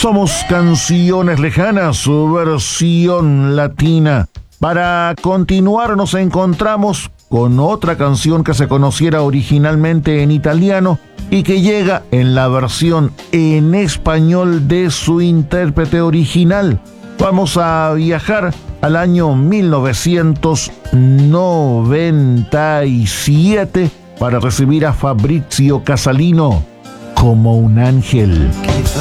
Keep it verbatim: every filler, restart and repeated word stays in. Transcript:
Somos Canciones Lejanas, su versión latina. Para continuar nos encontramos con otra canción que se conociera originalmente en italiano y que llega en la versión en español de su intérprete original. Vamos a viajar al año mil novecientos noventa y siete para recibir a Fabrizio Casalino, Como un ángel.